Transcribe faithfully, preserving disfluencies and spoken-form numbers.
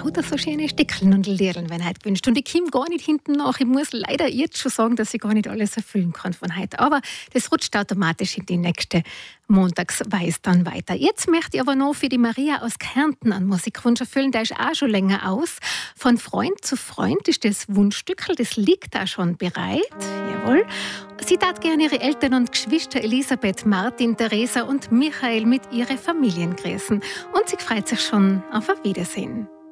lauter so schöne Stickeln und Liedern werden heute gewünscht. Und ich komme gar nicht hinten nach. Ich muss leider jetzt schon sagen, dass ich gar nicht alles erfüllen kann von heute. Aber das rutscht automatisch in die nächste Montagsweise dann weiter. Jetzt möchte ich aber noch für die Maria aus Kärnten einen Musikwunsch erfüllen. Der ist auch schon länger aus. Von Freund zu Freund ist das Wunschstückel. Das liegt auch schon bereit. Jawohl. Sie tat gerne ihre Eltern und Geschwister Elisabeth, Martin, Theresa und Michael mit ihren Familien grüßen. Und sie freut sich schon auf ein Wiedersehen.